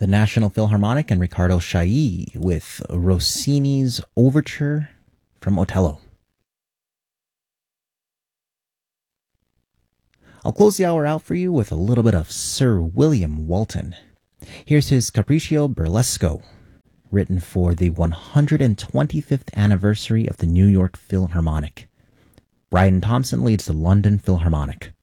the National Philharmonic and Riccardo Chailly with Rossini's Overture from Otello. I'll close the hour out for you with a little bit of Sir William Walton. Here's his Capriccio Burlesco, written for the 125th anniversary of the New York Philharmonic. Brian Thompson leads the London Philharmonic.